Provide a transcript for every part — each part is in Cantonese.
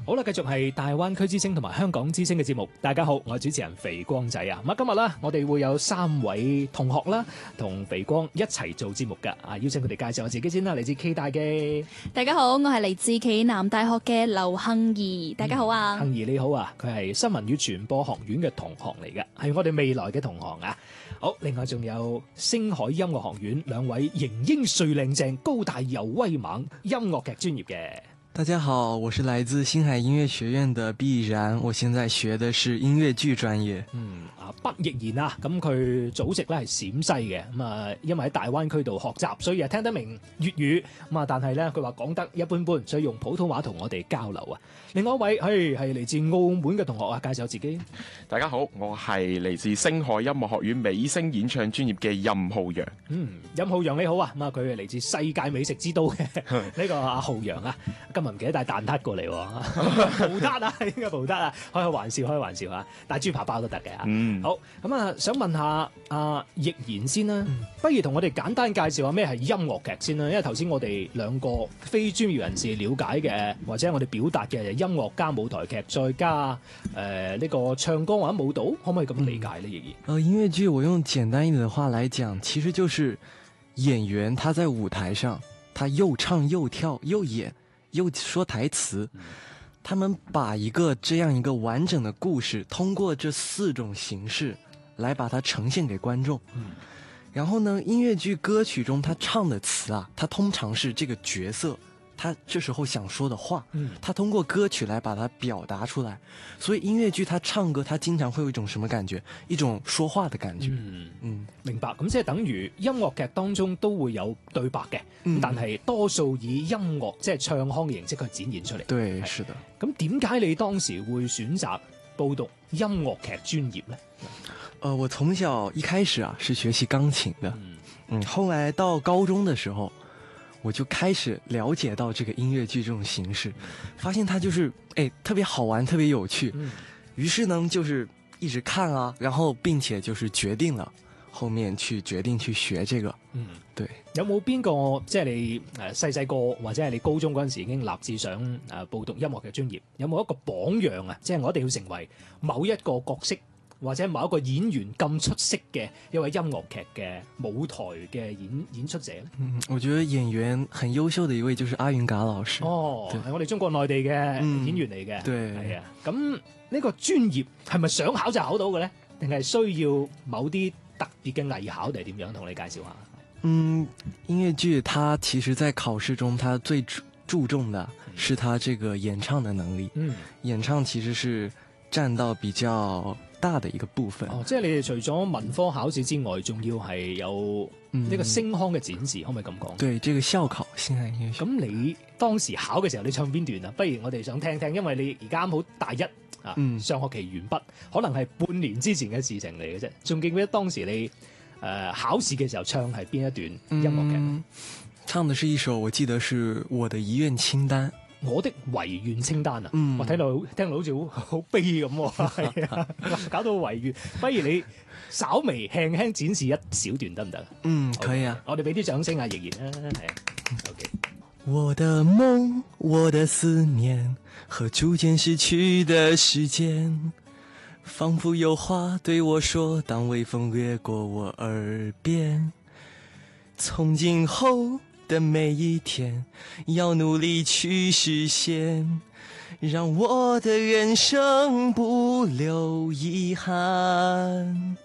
好啦，繼續係大灣區之聲同埋香港之聲嘅節目。大家好，我係主持人肥光仔啊。咁今日啦，我哋會有3位同學啦，同肥光一齊做節目噶。邀請佢哋介紹我自己先啦。嚟自 K 大嘅， 大家好，我係嚟自暨南大學嘅劉杏兒。大家好啊， 杏兒你好啊，佢係新聞與傳播學院嘅同學嚟嘅，係我哋未來嘅同行啊。好，另外仲有星海音樂學院2位型英帥靚正、高大又威猛音樂劇專業嘅。 大家好，我是來自星海音樂學院的畢亦然，我現在學的是音樂劇專業。 畢亦然啊，咁佢祖籍咧係陝西嘅，咁啊因為喺大灣區度學習，所以啊聽得明粵語，咁啊但係咧佢話講得一般般，所以用普通話同我哋交流啊。另外一位係嚟自澳門嘅同學啊，介紹自己。 大家好，我係嚟自星海音樂學院美聲演唱專業嘅任浩洋。 任浩洋你好啊，咁啊佢係嚟自世界美食之都嘅呢個阿浩洋啊，今日唔記得帶蛋撻過嚟喎，葡撻啊，應該葡撻啊，開玩笑啊，帶豬扒包都得嘅嚇。好，咁啊想問下阿亦然先啦，不如同我哋簡單介紹下咩係音樂劇先啦，因為頭先我哋2個非專業人士了解嘅，或者我哋表達嘅音樂加舞台劇，再加呢個唱歌或者舞蹈，可唔可以咁理解呢？亦然音樂劇我用簡單一點的話來講，其實就是演員他在舞台上，他又唱又跳又演又說台詞，他們把這樣一個完整的故事，通過這4種形式來把它呈現給觀眾。然後呢，音樂劇歌曲中他唱的詞啊，他通常是這個角色他這時候想說的話，他通過歌曲來把它表達出來。所以音樂劇他唱歌，他經常會有一種什麼感覺？一種說話的感覺。 明白。咁即係等於音樂劇當中都會有對白嘅，但係多數以音樂即係唱腔嘅形式去展現出嚟。 對，是的。 咁點解你當時會選擇報讀音樂劇專業呢？ 我從小一開始啊是學習鋼琴的，後來到高中的時候，我就開始了解到這個音樂劇這種形式，發現它就是特別好玩，特別有趣。於是呢，就是一直看啊，然後並且就是決定了後面決定去學這個。對。 有冇邊個即係你細個或者係你高中嗰陣時已經立志想報讀音樂劇專業？有冇一個榜樣啊？即係我一定要成為某一個角色或者某一個演員咁出色嘅一位音樂劇嘅舞台嘅演出者咧？ 我覺得演員很優秀的一位就是阿雲嘎老師。 係我哋中國內地嘅演員嚟嘅。 對，係啊。咁呢個專業係咪想考就考到嘅咧？定係需要某啲特別嘅藝考定係點樣？同你介紹下。 音樂劇它其實在考試中，它最注重的是它這個演唱的能力。演唱其實是佔到比較大的一個部分。 即係你哋除咗文科考試之外，仲要係有呢個聲腔嘅展示，可唔可以咁講？ 對，這個校考星海音樂學。 咁你當時考嘅時候，你唱邊段啊？不如我哋想聽聽，因為你而家啱好大一啊，上學期完畢，可能係半年之前嘅事情嚟嘅啫。仲記唔記得當時你考試嘅時候唱係邊一段音樂劇？ 唱的是一首，我記得是我的遺願清單。 我的遺願清單啊！我聽到好似好悲咁喎，係啊，搞到遺願。不如你稍微輕輕展示一小段得唔得？ 可以啊。 我哋俾啲掌聲啊，亦然啦，係啊。OK。 我的夢，我的思念和逐漸逝去的時間，仿佛有話對我說，當微風掠過我耳邊，從今後的每一天要努力去實現，讓我的人生不留遺憾。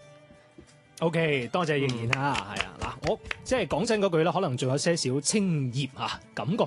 OK， 多謝亦然啊，係啊，嗱，我即係講真嗰句啦，可能仲有些少青葉啊，感覺